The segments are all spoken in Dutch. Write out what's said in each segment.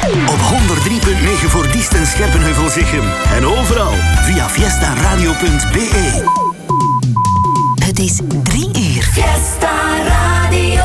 Op 103.9 voor Diest en Scherpenheuvel-Zichem. En overal via fiestaradio.be. Het is 3 uur. Fiesta Radio.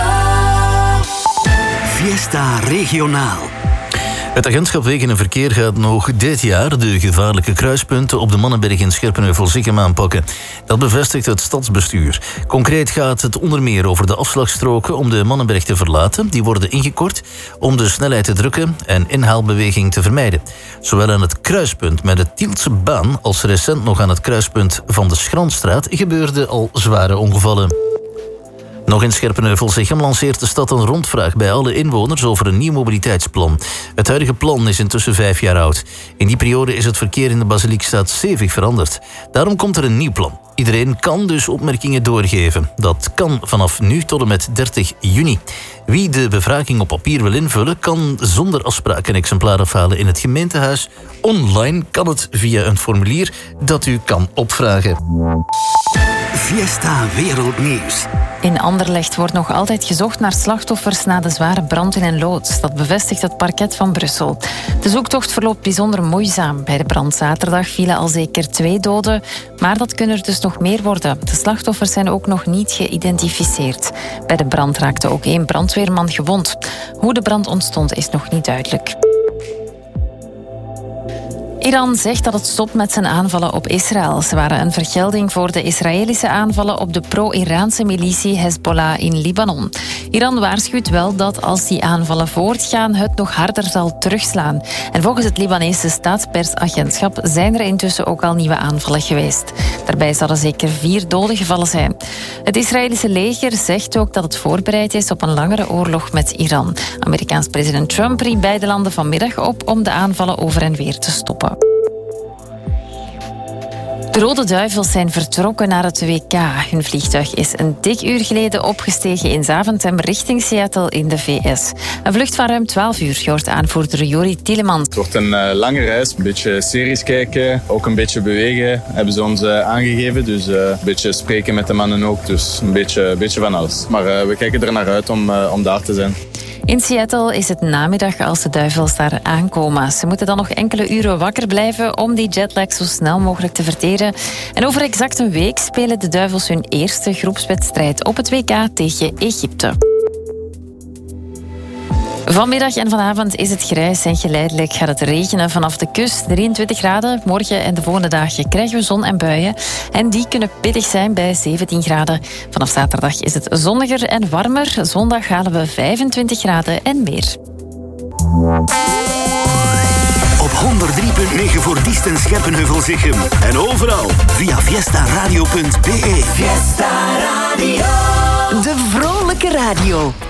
Fiesta Regionaal. Het agentschap Wegen en Verkeer gaat nog dit jaar de gevaarlijke kruispunten op de Mannenberg in Scherpenheuvel-Zichem aanpakken. Dat bevestigt het stadsbestuur. Concreet gaat het onder meer over de afslagstroken om de Mannenberg te verlaten. Die worden ingekort om de snelheid te drukken en inhaalbeweging te vermijden. Zowel aan het kruispunt met de Tieltse baan als recent nog aan het kruispunt van de Schranstraat gebeurden al zware ongevallen. Nog in Scherpenheuvel-Zichem lanceert de stad een rondvraag bij alle inwoners over een nieuw mobiliteitsplan. Het huidige plan is intussen 5 jaar oud. In die periode is het verkeer in de Basiliekstraat stevig veranderd. Daarom komt er een nieuw plan. Iedereen kan dus opmerkingen doorgeven. Dat kan vanaf nu tot en met 30 juni. Wie de bevraging op papier wil invullen, kan zonder afspraak een exemplaar afhalen in het gemeentehuis. Online kan het via een formulier dat u kan opvragen. Fiesta Wereldnieuws. In Anderlecht wordt nog altijd gezocht naar slachtoffers na de zware brand in een loods. Dat bevestigt het parket van Brussel. De zoektocht verloopt bijzonder moeizaam. Bij de brand zaterdag vielen al zeker 2 doden. Maar dat kunnen er dus nog meer worden. De slachtoffers zijn ook nog niet geïdentificeerd. Bij de brand raakte ook 1 brandweerman gewond. Hoe de brand ontstond is nog niet duidelijk. Iran zegt dat het stopt met zijn aanvallen op Israël. Ze waren een vergelding voor de Israëlische aanvallen op de pro-Iraanse militie Hezbollah in Libanon. Iran waarschuwt wel dat als die aanvallen voortgaan het nog harder zal terugslaan. En volgens het Libanese staatspersagentschap zijn er intussen ook al nieuwe aanvallen geweest. Daarbij zouden zeker 4 doden gevallen zijn. Het Israëlische leger zegt ook dat het voorbereid is op een langere oorlog met Iran. Amerikaans president Trump riep beide landen vanmiddag op om de aanvallen over en weer te stoppen. De Rode Duivels zijn vertrokken naar het WK. Hun vliegtuig is een dik uur geleden opgestegen in Zaventem richting Seattle in de VS. Een vlucht van ruim 12 uur, hoort aanvoerder Jori Tielemans. Het wordt een lange reis, een beetje series kijken, ook een beetje bewegen, hebben ze ons aangegeven. Dus een beetje spreken met de mannen ook, dus een beetje van alles. Maar we kijken er naar uit om daar te zijn. In Seattle is het namiddag als de Duivels daar aankomen. Ze moeten dan nog enkele uren wakker blijven om die jetlag zo snel mogelijk te verteren. En over exact een week spelen de Duivels hun eerste groepswedstrijd op het WK tegen Egypte. Vanmiddag en vanavond is het grijs en geleidelijk gaat het regenen vanaf de kust. 23 graden. Morgen en de volgende dagen krijgen we zon en buien. En die kunnen pittig zijn bij 17 graden. Vanaf zaterdag is het zonniger en warmer. Zondag halen we 25 graden en meer. Op 103.9 voor Diest en Scherpenheuvel-Zichem. En overal via fiestaradio.be. Fiesta Radio. De vrolijke radio.